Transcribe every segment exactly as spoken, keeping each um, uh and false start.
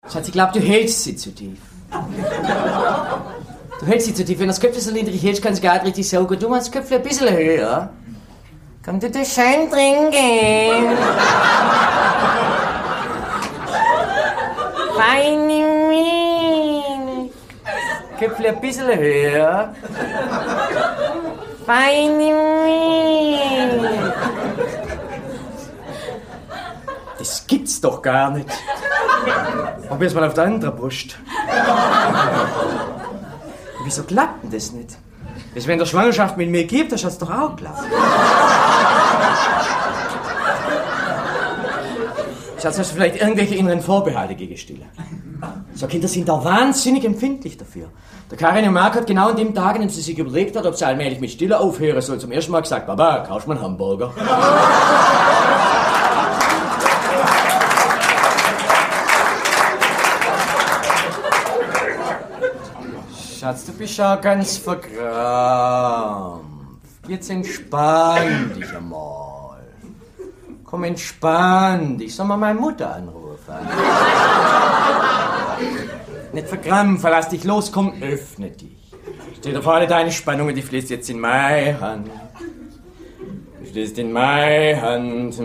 Schatz, ich glaube, du hältst sie zu tief. Du hältst sie zu tief. Wenn das Köpfchen so niedrig hältst, kann es gar nicht richtig saugen. Du machst das Köpfchen ein bisschen höher. Komm, du das schön trinken. Feine Mine. Köpfchen ein bisschen höher. Feine Mine. Das gibt's doch gar nicht. Probier's mal auf der anderen Brust. Wieso klappt denn das nicht? Das wenn der Schwangerschaft mit mir gibt, das hat's doch auch geklappt. Schatz, hast du vielleicht irgendwelche inneren Vorbehalte gegen Stille? So Kinder sind da wahnsinnig empfindlich dafür. Der Karin und Mark hat genau an dem Tag, in dem sie sich überlegt hat, ob sie allmählich mit Stille aufhören soll, zum ersten Mal gesagt, Baba, kaufst du mal einen Hamburger? Schatz, du bist ja ganz verkrampft. Jetzt entspann dich einmal. Komm, entspann dich. Soll mal meine Mutter anrufen? Nicht verkrampfen, lass dich los, komm, öffne dich. Stell dir vor, alle deine Spannungen, die fließt jetzt in meine Hand. Die fließt in meine Hand.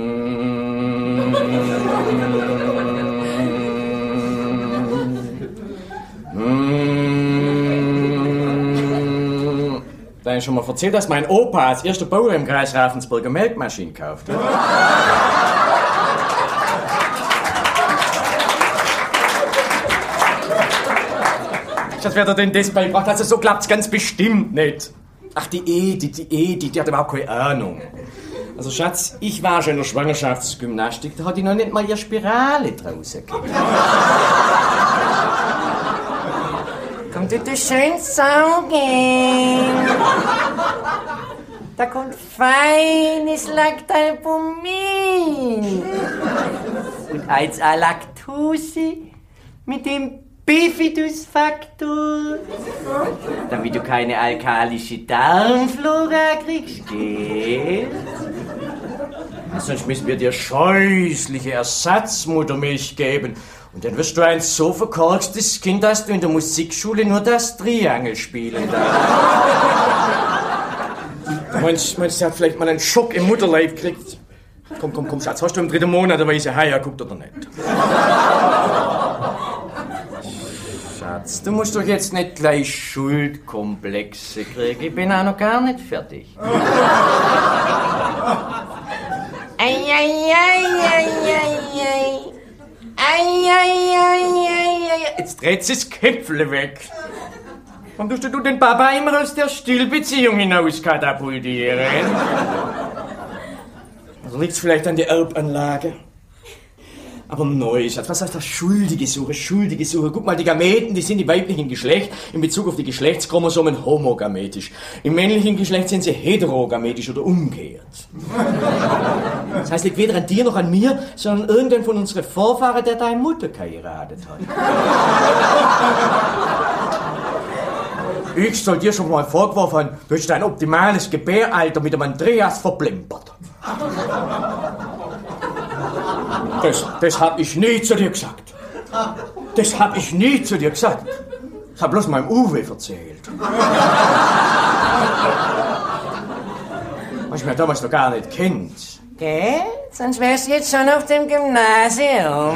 Da ich schon mal erzählt, dass mein Opa als erster Bauer im Kreis Ravensburger Melkmaschinen kauft. Ja? Schatz, wer dir denn das beigebracht hat? Also so klappt's ganz bestimmt nicht. Ach, die Edith, die Edith, die hat überhaupt keine Ahnung. Also Schatz, ich war schon in der Schwangerschaftsgymnastik, da hat die noch nicht mal ihre Spirale draußen gehabt. Komm, du, du schön saugen. Da kommt feines Lactalbumin. Und eins a Laktose mit dem Bifidusfaktor. Damit du keine alkalische Darmflora kriegst, gell? Sonst müssen wir dir scheußliche Ersatzmuttermilch geben. Und dann wirst du ein so verkorkstes Kind, dass du in der Musikschule nur das Triangel spielen darfst. Du meinst, meinst, sie hat vielleicht mal einen Schock im Mutterleib gekriegt? Komm, komm, komm, Schatz, hast du im dritten Monat, aber ich ja, guckt oder nicht? Schatz, du musst doch jetzt nicht gleich Schuldkomplexe kriegen. Ich bin auch noch gar nicht fertig. Ei, ei, ei, ei, ei, ei. Ei, ei, ei, ei, ei. Jetzt dreht sie das Köpfle weg. Warum tust du den Papa immer aus der Stillbeziehung hinaus katapultieren? Also liegt's vielleicht an der Erbanlage? Aber neu, Schatz, was heißt das? Schuldige Suche, schuldige Suche. Guck mal, die Gameten, die sind im weiblichen Geschlecht in Bezug auf die Geschlechtschromosomen homogametisch. Im männlichen Geschlecht sind sie heterogametisch oder umgekehrt. Das heißt, liegt weder an dir noch an mir, sondern irgendein von unseren Vorfahren, der deine Mutter geheiratet hat. Ich soll dir schon mal vorgeworfen haben, du hast dein optimales Gebäralter mit dem Andreas verplempert. Das, das hab ich nie zu dir gesagt. Das hab ich nie zu dir gesagt. Ich hab bloß meinem Uwe erzählt. Was ich mir damals noch gar nicht kennt. Gell? Sonst wärst du jetzt schon auf dem Gymnasium.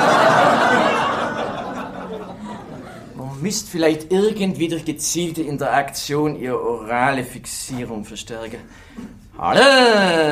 Man müsst vielleicht irgendwie durch gezielte Interaktion ihre orale Fixierung verstärken. Hallo!